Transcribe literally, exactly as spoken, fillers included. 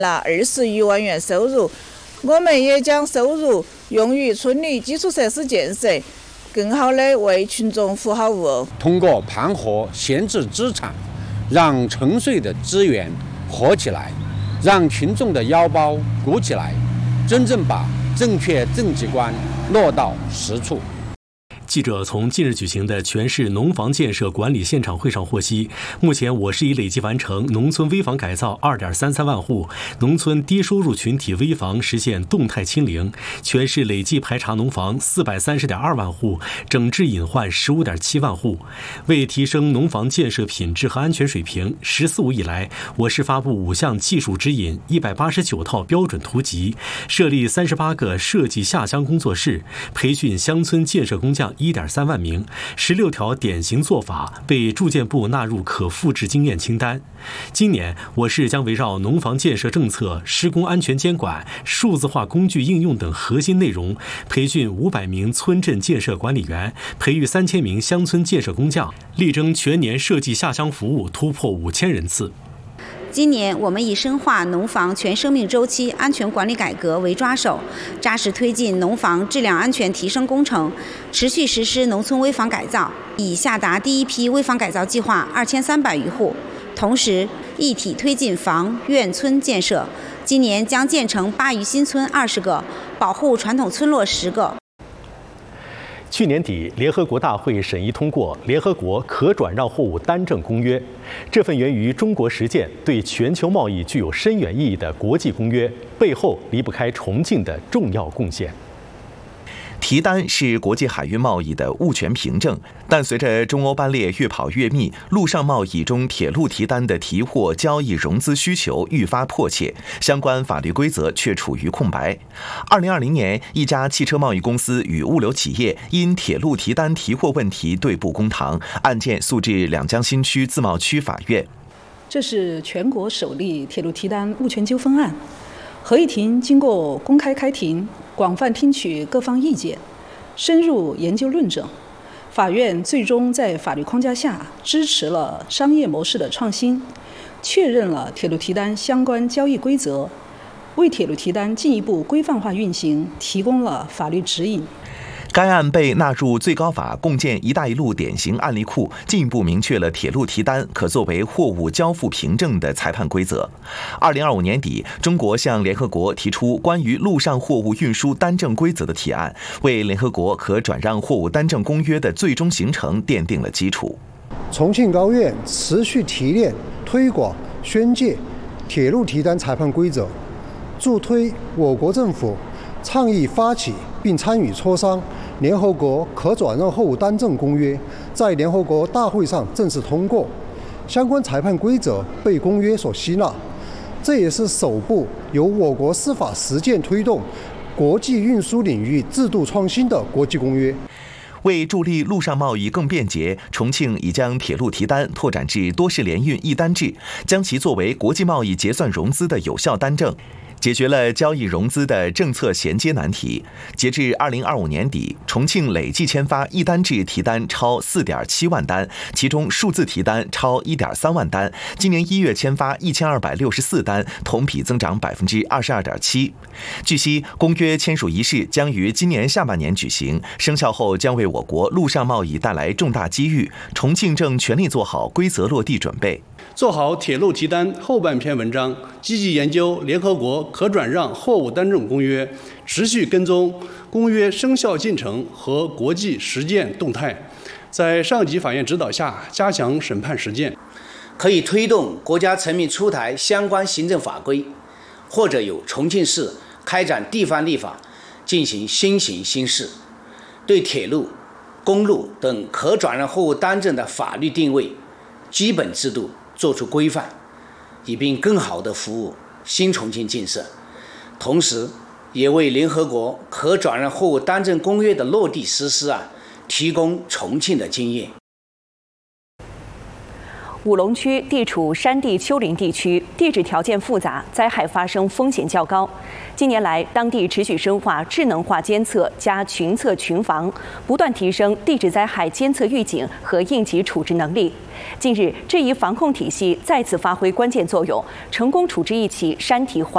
了二十余万元收入。我们也将收入用于村里基础设施建设，更好地为群众服好务。 通过盘活闲置资产，让沉睡的资源活起来，让群众的腰包鼓起来，真正把正确政绩观落到实处。 记者从近日举行的全市农房建设管理现场会上获悉，目前我市已累计完成农村危房改造 二点三三万户，农村低收入群体危房实现动态清零，全市累计排查农房 四百三十点二万户，整治隐患 十五点七万户。为提升农房建设品质和安全水平，十四五以来，我市发布五项技术指引，一百八十九套标准图集，设立三十八个设计下乡工作室，培训乡村建设工匠一点三万名，十六条典型做法被住建部纳入可复制经验清单。今年，我市将围绕农房建设政策、施工安全监管、数字化工具应用等核心内容，培训五百名村镇建设管理员，培育三千名乡村建设工匠，力争全年设计下乡服务突破五千人次。 今年，我们以深化农房全生命周期安全管理改革为抓手，扎实推进农房质量安全提升工程，持续实施农村危房改造，已下达第一批危房改造计划二千三百余户。同时，一体推进房院村建设，今年将建成八余新村二十个，保护传统村落十个。 去年底，联合国大会审议通过《联合国可转让货物单证公约》，这份源于中国实践、对全球贸易具有深远意义的国际公约，背后离不开重庆的重要贡献。 提单是国际海运贸易的物权凭证，但随着中欧班列越跑越密，陆上贸易中铁路提单的提货、交易、融资需求愈发迫切，相关法律规则却处于空白。二零二零年，一家汽车贸易公司与物流企业因铁路提单提货问题对簿公堂，案件诉至两江新区自贸区法院。 这是全国首例铁路提单物权纠纷案。合议庭经过公开开庭，广泛听取各方意见，深入研究论证，法院最终在法律框架下支持了商业模式的创新，确认了铁路提单相关交易规则，为铁路提单进一步规范化运行提供了法律指引。 该案被纳入最高法共建“一带一路”典型案例库，进一步明确了铁路提单可作为货物交付凭证的裁判规则。二零二五年底，中国向联合国提出关于陆上货物运输单证规则的提案，为联合国可转让货物单证公约的最终形成奠定了基础。 重庆高院持续提炼、推广、宣介铁路提单裁判规则，助推我国政府倡议发起并参与磋商联合国可转让货物单证公约，在联合国大会上正式通过，相关裁判规则被公约所吸纳。这也是首部由我国司法实践推动国际运输领域制度创新的国际公约。 为助力陆上贸易更便捷，重庆已将铁路提单拓展至多式联运一单制，将其作为国际贸易结算融资的有效单证，解决了交易融资的政策衔接难题。截至二零二五年底，重庆累计签发一单制提单超 四点七万单，其中数字提单超 一点三万单。今年一月签发一千二百六十四单，同比增长 百分之二十二点七。据悉，公约签署仪式将于今年下半年举行，生效后将为我国陆上贸易带来重大机遇。重庆正全力做好规则落地准备。 做好铁路提单后半篇文章，积极研究联合国可转让货物单证公约，持续跟踪公约生效进程和国际实践动态，在上级法院指导下加强审判实践。 可以推动国家层面出台相关行政法规，或者由重庆市开展地方立法进行新型新事，对铁路、公路等可转让货物单证的法律定位、基本制度作出规范，以便更好地服务新重庆建设，同时也为联合国可转让货物单证公约的落地实施啊提供重庆的经验。 武隆区地处山地丘陵地区，地质条件复杂，灾害发生风险较高。近年来，当地持续深化智能化监测加群测群防，不断提升地质灾害监测预警和应急处置能力。近日，这一防控体系再次发挥关键作用，成功处置一起山体滑